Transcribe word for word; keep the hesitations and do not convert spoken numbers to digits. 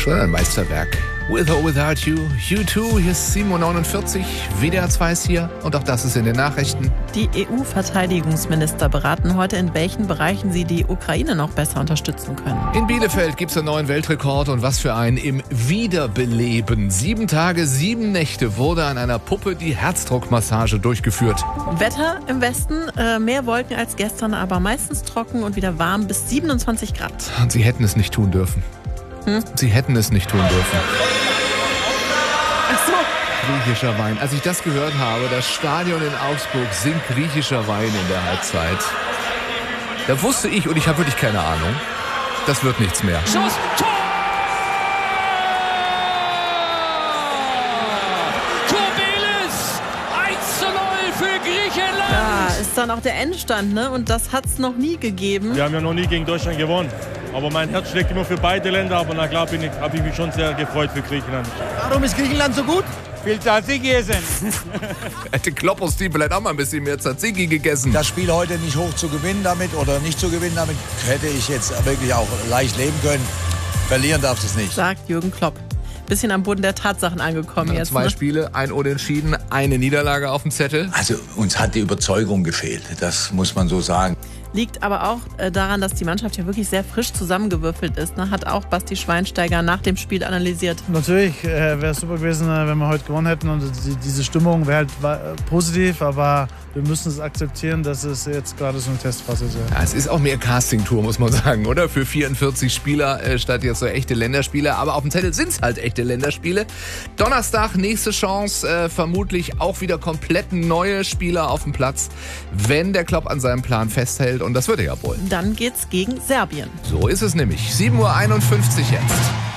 Schon ein Meisterwerk. With or Without You, U zwei, hier ist sieben Uhr neunundvierzig, W D R zwei ist hier und auch das ist in den Nachrichten. Die E U-Verteidigungsminister beraten heute, in welchen Bereichen sie die Ukraine noch besser unterstützen können. In Bielefeld gibt es einen neuen Weltrekord und was für einen im Wiederbeleben. Sieben Tage, sieben Nächte wurde an einer Puppe die Herzdruckmassage durchgeführt. Wetter im Westen, äh, mehr Wolken als gestern, aber meistens trocken und wieder warm bis siebenundzwanzig Grad. Und sie hätten es nicht tun dürfen. Hm? Sie hätten es nicht tun dürfen. Ach so. Griechischer Wein. Als ich das gehört habe, das Stadion in Augsburg singt griechischer Wein in der Halbzeit. Da wusste ich, und ich habe wirklich keine Ahnung, das wird nichts mehr. Schuss, Tor! Kobelis! eins zu null für Griechenland! Da ist dann auch der Endstand, ne? Und das hat es noch nie gegeben. Wir haben ja noch nie gegen Deutschland gewonnen. Aber mein Herz schlägt immer für beide Länder. Aber na klar habe ich mich schon sehr gefreut für Griechenland. Warum ist Griechenland so gut? Viel Tzatziki essen. Hätte Klopp aus Stiefel vielleicht auch mal ein bisschen mehr Tzatziki gegessen. Das Spiel heute nicht hoch zu gewinnen damit oder nicht zu gewinnen damit, hätte ich jetzt wirklich auch leicht leben können. Verlieren darf es nicht. Sagt Jürgen Klopp. Bisschen am Boden der Tatsachen angekommen Ja, jetzt. Zwei ne? Spiele, ein Unentschieden, eine Niederlage auf dem Zettel. Also uns hat die Überzeugung gefehlt, das muss man so sagen. Liegt aber auch äh, daran, dass die Mannschaft ja wirklich sehr frisch zusammengewürfelt ist. Ne? Hat auch Basti Schweinsteiger nach dem Spiel analysiert. Natürlich äh, wäre es super gewesen, äh, wenn wir heute gewonnen hätten. Und die, diese Stimmung wäre halt war, äh, positiv, aber wir müssen es akzeptieren, dass es jetzt gerade so eine Testphase ist. Ja, es ist auch mehr Casting-Tour, muss man sagen, oder? Für vierundvierzig Spieler äh, statt jetzt so echte Länderspiele. Aber auf dem Zettel sind es halt echte Länderspiele. Donnerstag, nächste Chance. Äh, vermutlich auch wieder komplett neue Spieler auf dem Platz, wenn der Klopp an seinem Plan festhält. Und das wird er ja wohl. Dann geht's gegen Serbien. So ist es nämlich. sieben Uhr einundfünfzig jetzt.